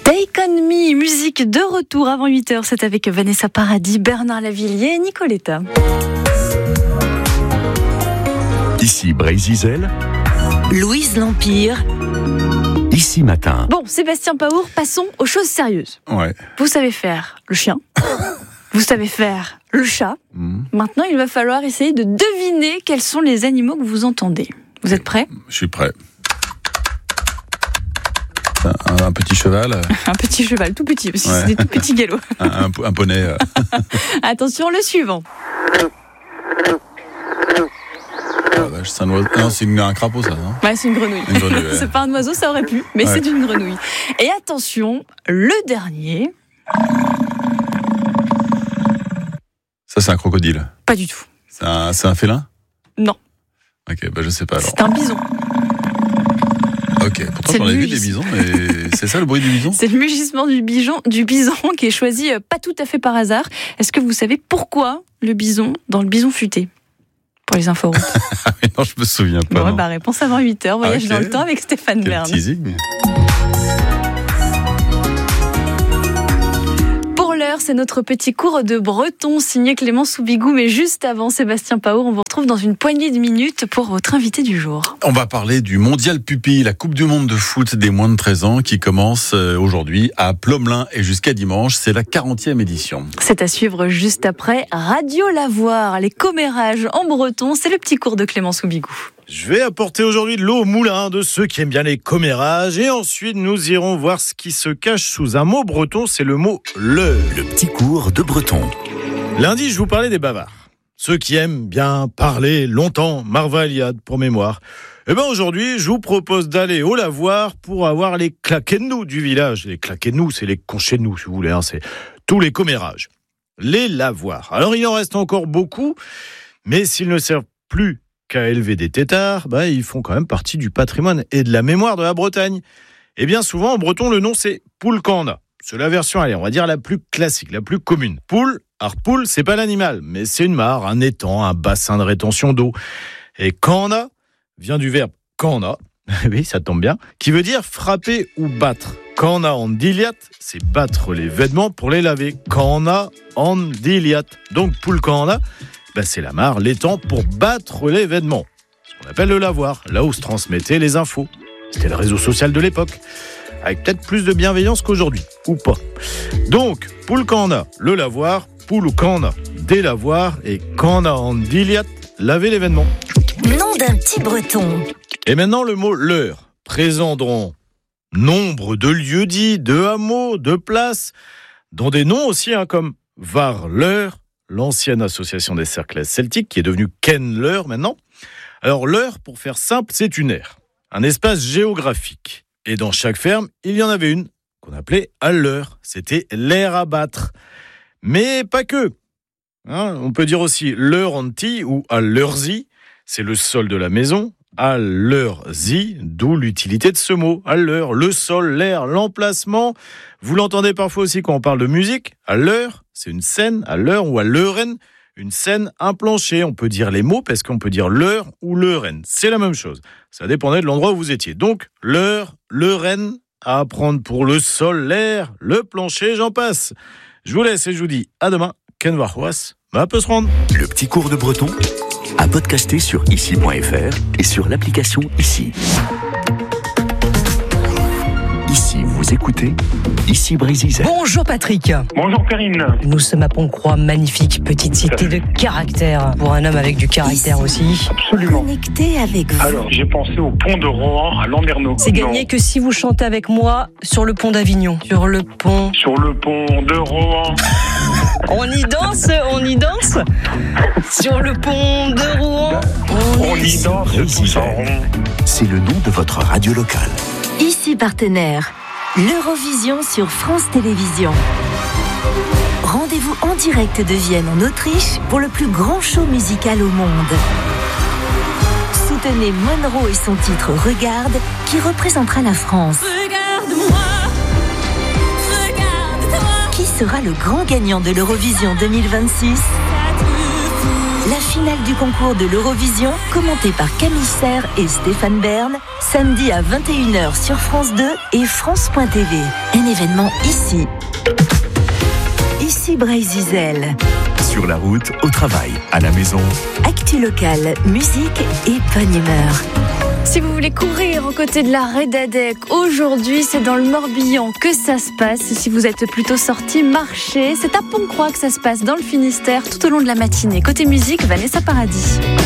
Take On Me, musique de retour avant 8h, c'est avec Vanessa Paradis, Bernard Lavilliers et Nicoletta. Ici Brésil, Louise L'Empire. Ici Matin. Bon, Sébastien Paour, passons aux choses sérieuses. Ouais. Vous savez faire le chien, vous savez faire le chat. Maintenant, il va falloir essayer de deviner quels sont les animaux que vous entendez. Vous êtes prêts ? Je suis prêt. Un petit cheval. Un petit cheval, tout petit, parce que Ouais. c'est des tout petits galops. Un poney. Attention, le suivant. C'est un oiseau. Non, c'est un crapaud, ça, non ? Ouais, c'est une grenouille. Une grenouille, ouais. C'est pas un oiseau, ça aurait pu, mais Ouais. c'est une grenouille. Et attention, le dernier. Ça, c'est un crocodile. Pas du tout. C'est un félin ? Non, Ok, je sais pas alors. c'est un bison. Ok, pourtant C'est j'en ai le vu des bisons, mais c'est ça le bruit du bison ? C'est le mugissement du bison qui est choisi pas tout à fait par hasard. Est-ce que vous savez pourquoi le bison dans le bison futé ? Pour les inforoutes. Ah mais non, je me souviens pas. Bon, non. réponse avant 8h. Voyage ok. dans le temps avec Stéphane Quel Bern. teasing. Pour l'heure, c'est notre petit cours de breton signé Clément Soubigou. Mais juste avant Sébastien Paour, on vous retrouve dans une poignée de minutes pour votre invité du jour. On va parler du Mondial Pupille, la Coupe du Monde de foot des moins de 13 ans qui commence aujourd'hui à Plomelin et jusqu'à dimanche. C'est la 40e édition. C'est à suivre juste après Radio Lavoir, les commérages en breton. C'est le petit cours de Clément Soubigou. Je vais apporter aujourd'hui de l'eau au moulin de ceux qui aiment bien les commérages et ensuite nous irons voir ce qui se cache sous un mot breton, c'est le mot leurre. Le petit cours de breton. Lundi, je vous parlais des bavards. Ceux qui aiment bien parler longtemps, Marvaliade pour mémoire. Eh bien aujourd'hui, je vous propose d'aller au lavoir pour avoir les claquez-nous du village. Les claquez-nous, c'est les conchez-nous si vous voulez, c'est tous les commérages. Les lavoirs. Alors il en reste encore beaucoup, mais s'ils ne servent plus qu'à élever des têtards, ils font quand même partie du patrimoine et de la mémoire de la Bretagne. Et bien souvent, en breton, le nom, c'est poulkanda. C'est la version, on va dire la plus classique, la plus commune. Poule, poule, c'est pas l'animal, mais c'est une mare, un étang, un bassin de rétention d'eau. Et kanda vient du verbe kanda, oui, ça tombe bien, qui veut dire frapper ou battre. Kanda en diliat, c'est battre les vêtements pour les laver. Kanda en diliat. Donc poulkanda, c'est la mare, l'étang pour battre les vêtements. Ce qu'on appelle le lavoir, là où se transmettaient les infos. C'était le réseau social de l'époque, avec peut-être plus de bienveillance qu'aujourd'hui, ou pas. Donc, poulkanda, le lavoir, poulkanda, des lavoirs, et kanda en diliat, laver les vêtements. Nom d'un petit breton. Et maintenant le mot leurre, présent dans nombre de lieux-dits, de hameaux, de places, dont des noms aussi comme Var-Leurre, l'ancienne association des cercles celtiques, qui est devenue Ken-Leurre maintenant. Alors l'heure, pour faire simple, c'est une aire, un espace géographique. Et dans chaque ferme, il y en avait une qu'on appelait à l'heure. C'était l'aire à battre. Mais pas que. On peut dire aussi l'heure anti ou à l'heure-zi, c'est le sol de la maison. À l'heure-zi, d'où l'utilité de ce mot. À l'heure, le sol, l'air, l'emplacement. Vous l'entendez parfois aussi quand on parle de musique. À l'heure, c'est une scène, à l'heure ou à l'heuren, une scène, un plancher. On peut dire les mots parce qu'on peut dire l'heure ou l'heuren. C'est la même chose. Ça dépendait de l'endroit où vous étiez. Donc, l'heure, l'heuren, à apprendre pour le sol, l'air, le plancher, j'en passe. Je vous laisse et je vous dis à demain. Ken Warhoas, peut se rendre. Le petit cours de breton à podcaster sur ici.fr et sur l'application Ici. Ici, vous écoutez Ici Brésil. Bonjour Patrick. Bonjour Perrine. Nous sommes à Pont-Croix, magnifique petite cité de caractère. Pour un homme avec du caractère aussi. Absolument. Connecté avec vous. Alors, j'ai pensé au pont de Rohan à Landerneau. C'est gagné que si vous chantez avec moi sur le pont d'Avignon. Sur le pont. Sur le pont de Rohan. On y danse, on y danse. Sur le pont de Rouen. On y danse tous en rond. C'est le nom de votre radio locale. Ici partenaire, l'Eurovision sur France Télévisions. Rendez-vous en direct de Vienne en Autriche pour le plus grand show musical au monde. Soutenez Monroe et son titre Regarde qui représentera la France. Regarde-moi, regarde-toi. Qui sera le grand gagnant de l'Eurovision 2026 ? La finale du concours de l'Eurovision, commentée par Camille Serre et Stéphane Bern, samedi à 21h sur France 2 et France.tv. Un événement ici. Ici Breiz Zizel. Sur la route, au travail, à la maison. Actu locale, musique et bonne humeur. Si vous voulez courir aux côtés de la Redadec, aujourd'hui c'est dans le Morbihan que ça se passe. Si vous êtes plutôt sorti marcher, c'est à Pont-Croix que ça se passe dans le Finistère tout au long de la matinée. Côté musique, Vanessa Paradis.